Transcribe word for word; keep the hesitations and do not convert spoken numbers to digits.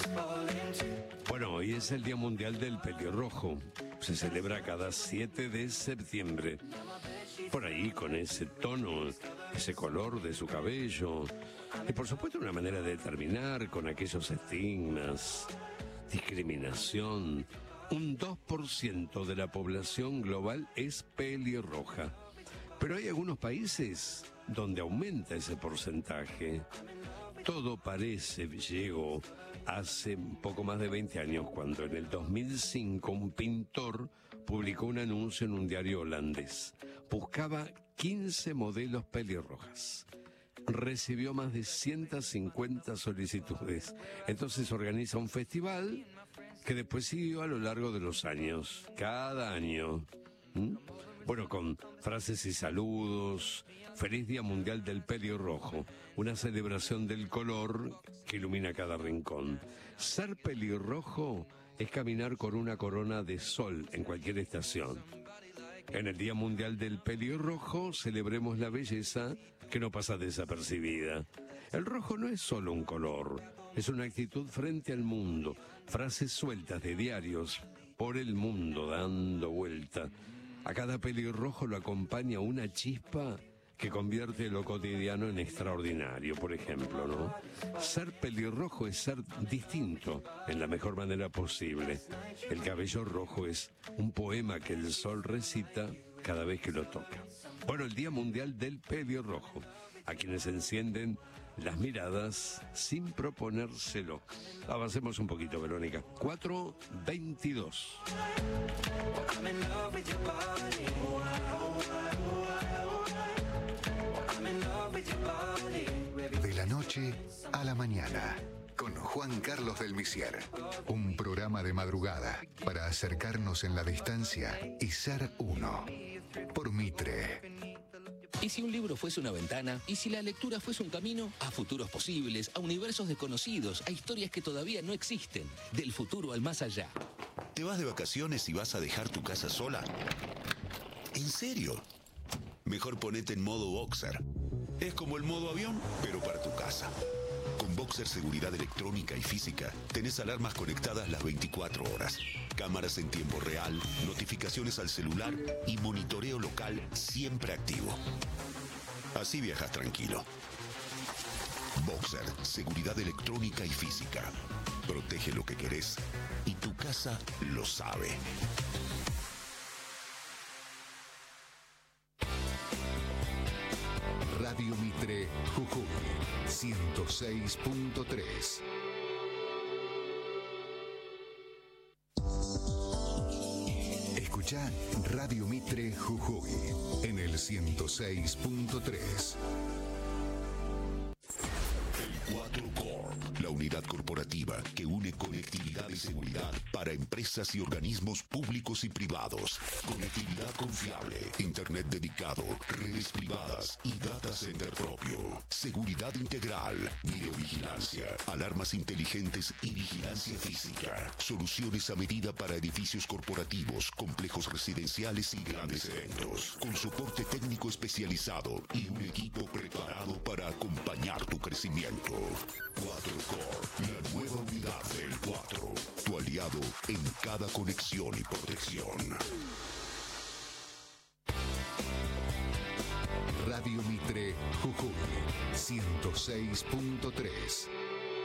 Bueno, hoy es el Día Mundial del Pelirrojo. Se celebra cada siete de septiembre. Por ahí, con ese tono, ese color de su cabello. Y por supuesto una manera de terminar con aquellos estigmas, discriminación. Un dos por ciento de la población global es pelirroja. Pero hay algunos países donde aumenta ese porcentaje. Todo parece, llegó hace un poco más de veinte años, cuando en el dos mil cinco un pintor publicó un anuncio en un diario holandés. Buscaba quince modelos pelirrojas. Recibió más de ciento cincuenta solicitudes. Entonces organiza un festival que después siguió a lo largo de los años, cada año. ¿Mm? Bueno, con frases y saludos. Feliz Día Mundial del Pelirrojo, una celebración del color que ilumina cada rincón. Ser pelirrojo es caminar con una corona de sol en cualquier estación. En el Día Mundial del Pelirrojo celebremos la belleza que no pasa desapercibida. El rojo no es solo un color, es una actitud frente al mundo. Frases sueltas de diarios por el mundo dando vuelta. A cada pelirrojo lo acompaña una chispa que convierte lo cotidiano en extraordinario, por ejemplo, ¿no? Ser pelirrojo es ser distinto en la mejor manera posible. El cabello rojo es un poema que el sol recita cada vez que lo toca. Bueno, el Día Mundial del Pelirrojo, a quienes encienden las miradas sin proponérselo. Avancemos un poquito, Verónica. cuatro veintidós. De la noche a la mañana, con Juan Carlos del Misier. Un programa de madrugada para acercarnos en la distancia y ser uno. Por Mitre. ¿Y si un libro fuese una ventana? ¿Y si la lectura fuese un camino? A futuros posibles, a universos desconocidos, a historias que todavía no existen. Del futuro al más allá. ¿Te vas de vacaciones y vas a dejar tu casa sola? ¿En serio? Mejor ponete en modo Boxer. Es como el modo avión, pero para tu casa. Con Boxer Seguridad Electrónica y Física, tenés alarmas conectadas las veinticuatro horas, cámaras en tiempo real, notificaciones al celular y monitoreo local siempre activo. Así viajas tranquilo. Boxer Seguridad Electrónica y Física. Protege lo que querés y tu casa lo sabe. Radio Mitre, Jujuy, ciento seis punto tres. Escuchá Radio Mitre, Jujuy, en el ciento seis punto tres. cuatro Core, la unidad corporativa que une conectividad y seguridad para empresas y organismos públicos y privados. Conectividad confiable, internet dedicado, redes privadas y data center propio. Seguridad integral, videovigilancia, alarmas inteligentes y vigilancia física. Soluciones a medida para edificios corporativos, complejos residenciales y grandes eventos. Con soporte técnico especializado y un equipo preparado para acompañar tu crecimiento. cuatro Core, la nueva unidad del cuatro. Tu aliado en cada conexión y protección. Radio Mitre, Jujuy, ciento seis punto tres.